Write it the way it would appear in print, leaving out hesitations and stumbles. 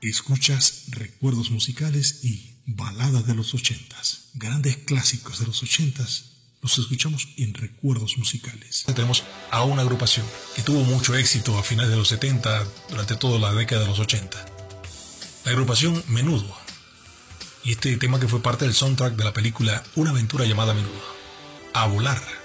Escuchas recuerdos musicales y baladas de los ochentas. Grandes clásicos de los ochentas los escuchamos en recuerdos musicales. Tenemos a una agrupación que tuvo mucho éxito a finales de los 70, durante toda la década de los 80. La agrupación Menudo. Y este tema que fue parte del soundtrack de la película Una aventura llamada Menudo. A volar.